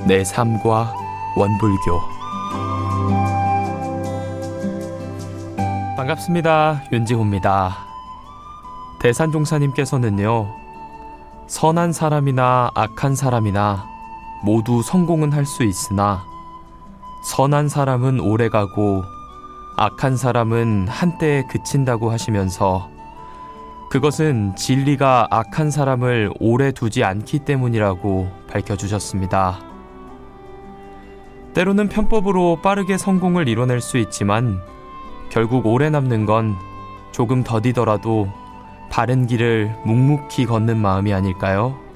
내 삶과 원불교. 반갑습니다. 윤지호입니다. 대산종사님께서는요, 선한 사람이나 악한 사람이나 모두 성공은 할 수 있으나 선한 사람은 오래가고 악한 사람은 한때에 그친다고 하시면서 그것은 진리가 악한 사람을 오래 두지 않기 때문이라고 밝혀주셨습니다. 때로는 편법으로 빠르게 성공을 이뤄낼 수 있지만 결국 오래 남는 건 조금 더디더라도 바른 길을 묵묵히 걷는 마음이 아닐까요?